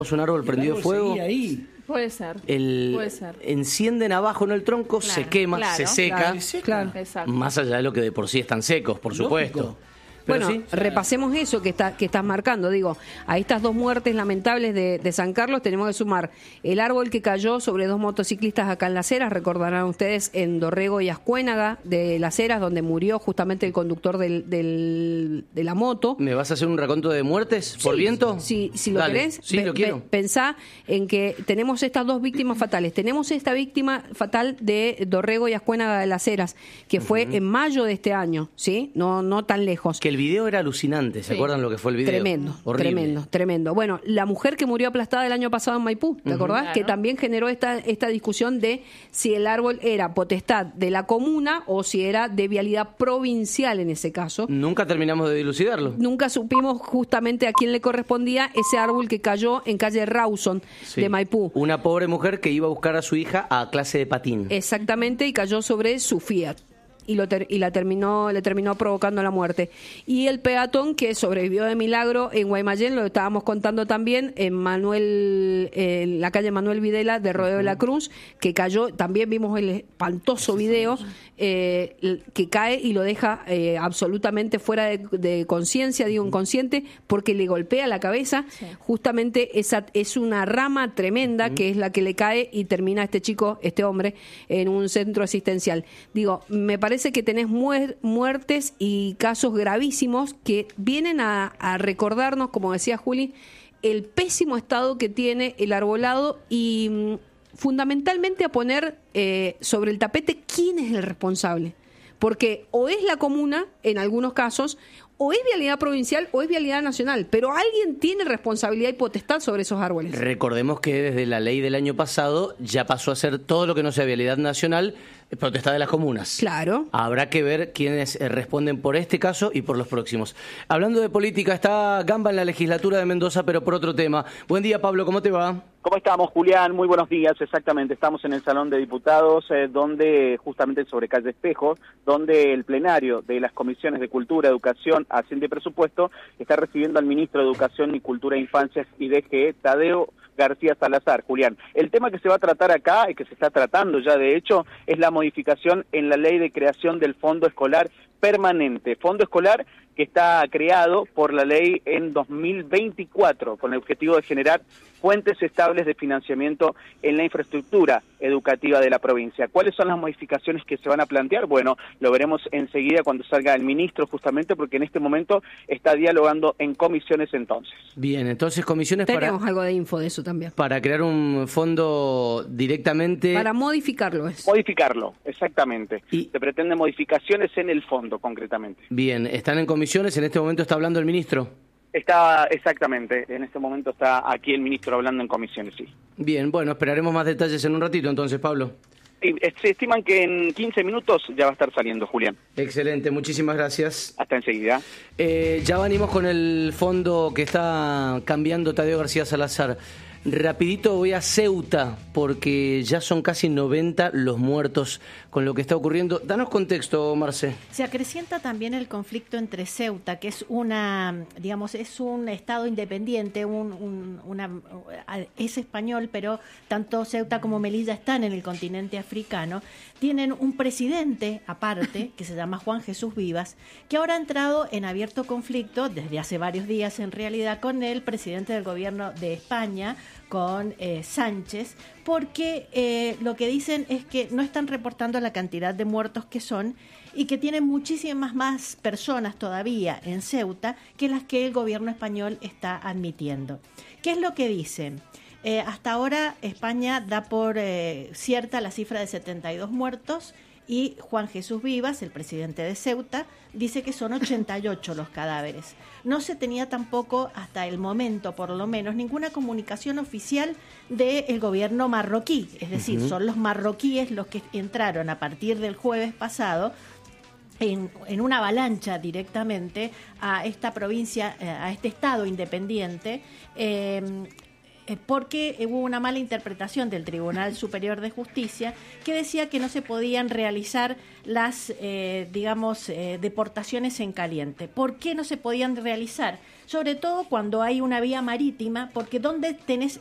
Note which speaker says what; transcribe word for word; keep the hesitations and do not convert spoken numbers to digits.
Speaker 1: un árbol prendido fuego.
Speaker 2: Ahí.
Speaker 3: Puede ser.
Speaker 1: El,
Speaker 3: puede ser.
Speaker 1: Encienden abajo en el tronco,
Speaker 3: Claro,
Speaker 1: se quema,
Speaker 3: claro,
Speaker 1: se seca.
Speaker 3: Claro, exacto.
Speaker 1: Más allá de lo que de por sí están secos, por
Speaker 2: Lógico.
Speaker 1: supuesto. Pero
Speaker 4: Bueno,
Speaker 1: sí,
Speaker 4: repasemos eso que está que estás marcando. Digo, a estas dos muertes lamentables de, de San Carlos tenemos que sumar el árbol que cayó sobre dos motociclistas acá en Las Heras, recordarán ustedes, en Dorrego y Ascuénaga de Las Heras, donde murió justamente el conductor del, del, de la moto.
Speaker 1: ¿me vas a hacer un raconto de muertes por
Speaker 4: Sí,
Speaker 1: viento?
Speaker 4: Sí, si lo
Speaker 1: Dale.
Speaker 4: querés,
Speaker 1: Sí,
Speaker 4: pe-
Speaker 1: lo quiero.
Speaker 4: pe- pensá en que tenemos estas dos víctimas fatales. Tenemos esta víctima fatal de Dorrego y Ascuénaga de Las Heras, que fue en mayo de este año, ¿sí? No, no tan lejos.
Speaker 1: Que el video era alucinante, ¿se
Speaker 3: Sí.
Speaker 1: acuerdan lo que fue el video?
Speaker 4: Tremendo,
Speaker 1: Horrible.
Speaker 4: tremendo, tremendo. Bueno, la mujer que murió aplastada el año pasado en Maipú, ¿te acordás?
Speaker 3: Claro.
Speaker 4: Que también generó esta, esta discusión de si el árbol era potestad de la comuna o si era de vialidad provincial en ese caso.
Speaker 1: Nunca terminamos de dilucidarlo.
Speaker 4: Nunca supimos justamente a quién le correspondía ese árbol que cayó en calle Rawson
Speaker 1: Sí.
Speaker 4: de Maipú.
Speaker 1: Una pobre mujer que iba a buscar a su hija a clase de patín.
Speaker 4: Exactamente, y cayó sobre su Fiat. Y, lo ter- y la terminó le terminó provocando la muerte. Y el peatón que sobrevivió de milagro en Guaymallén, lo estábamos contando también, en Manuel en la calle Manuel Videla de Rodeo de la Cruz, que cayó, también vimos el espantoso video, eh, el- que cae y lo deja eh, absolutamente fuera de, de conciencia, digo inconsciente, porque le golpea la cabeza.
Speaker 3: Sí.
Speaker 4: Justamente esa es una rama tremenda que es la que le cae y termina este chico, este hombre, en un centro asistencial. Digo, me parece que tenés muer- muertes y casos gravísimos que vienen a, a recordarnos, como decía Juli, el pésimo estado que tiene el arbolado y mm, fundamentalmente a poner eh, sobre el tapete quién es el responsable. Porque o es la comuna, en algunos casos, o es vialidad provincial o es vialidad nacional, pero alguien tiene responsabilidad y potestad sobre esos árboles.
Speaker 1: Recordemos que desde la ley del año pasado ya pasó a ser todo lo que no sea vialidad nacional, eh, potestad de las comunas.
Speaker 4: Claro.
Speaker 1: Habrá que ver quiénes eh, responden por este caso y por los próximos. Hablando de política, está Gamba en la legislatura de Mendoza, pero por otro tema. Buen día, Pablo, ¿cómo te va?
Speaker 5: ¿Cómo estamos, Julián? Muy buenos días, exactamente. Estamos en el Salón de Diputados, eh, donde, justamente sobre calle Espejo, donde el plenario de las comisiones de Cultura, Educación, Hacienda y Presupuesto está recibiendo al ministro de Educación y Cultura e Infancias y D G E, Tadeo García Salazar. Julián, el tema que se va a tratar acá, y que se está tratando ya de hecho, es la modificación en la ley de creación del Fondo Escolar Permanente. Fondo escolar que está creado por la ley en dos mil veinticuatro con el objetivo de generar fuentes estables de financiamiento en la infraestructura educativa de la provincia. ¿Cuáles son las modificaciones que se van a plantear? Bueno, lo veremos enseguida cuando salga el ministro, justamente porque en este momento está dialogando en comisiones entonces.
Speaker 1: Bien, entonces comisiones para,
Speaker 4: Tenemos algo de info de eso también.
Speaker 1: para crear un fondo directamente...
Speaker 4: Para modificarlo es.
Speaker 5: Modificarlo, exactamente.
Speaker 1: Y-
Speaker 5: Se pretenden modificaciones en el fondo, concretamente.
Speaker 1: Bien, están en comisiones, en este momento está hablando el ministro.
Speaker 5: Está, exactamente, en este momento está aquí el ministro hablando en comisiones, sí.
Speaker 1: Bien, bueno, esperaremos más detalles en un ratito entonces, Pablo.
Speaker 5: Y, eh, Se estiman que en quince minutos ya va a estar saliendo, Julián.
Speaker 1: Excelente, muchísimas gracias.
Speaker 5: Hasta enseguida.
Speaker 1: Eh, ya venimos con el fondo que está cambiando Tadeo García Salazar. Rapidito voy a Ceuta, porque ya son casi noventa los muertos con lo que está ocurriendo. Danos contexto, Marce.
Speaker 6: Se acrecienta también el conflicto entre Ceuta, que es una, digamos, es un estado independiente, un, un, una, es español, pero tanto Ceuta como Melilla están en el continente africano. Tienen un presidente aparte, que se llama Juan Jesús Vivas, que ahora ha entrado en abierto conflicto, desde hace varios días en realidad, con el presidente del gobierno de España, con eh, Sánchez, porque eh, lo que dicen es que no están reportando la cantidad de muertos que son y que tienen muchísimas más personas todavía en Ceuta que las que el gobierno español está admitiendo. ¿Qué es lo que dicen? Eh, hasta ahora España da por eh, cierta la cifra de setenta y dos muertos y Juan Jesús Vivas, el presidente de Ceuta, dice que son ochenta y ocho los cadáveres. No se tenía tampoco, hasta el momento por lo menos, ninguna comunicación oficial del gobierno marroquí. Es decir, uh-huh. son los marroquíes los que entraron a partir del jueves pasado en, en una avalancha directamente a esta provincia, a este estado independiente, eh, eh, porque hubo una mala interpretación del Tribunal Superior de Justicia que decía que no se podían realizar las, eh, digamos, eh, deportaciones en caliente. ¿Por qué no se podían realizar? Sobre todo cuando hay una vía marítima, porque ¿dónde tenés